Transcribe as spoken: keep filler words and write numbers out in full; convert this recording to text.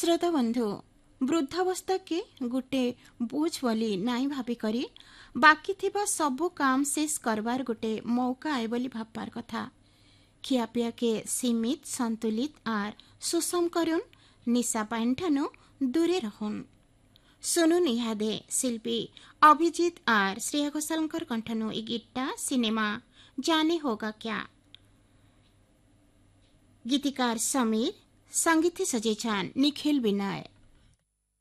श्रोता बंधु वृद्धावस्था के गोटे बोझ बोली नाई भाभी करी बाकी थिबा सबु काम शेष करवार गोटे मौका आए बोली भाबबार कथा। खियापिया के सीमित संतुलित आर सुसम करुन निशा पाइन ठानु दूरे रहन। सुनुन इहादे शिल्पी Abhijit are Shreya Ghosalkar कंठनु E गीतटा cinema जाने होगा क्या। गीतिकार समीर, संगीत सजेछान निखिल विनय।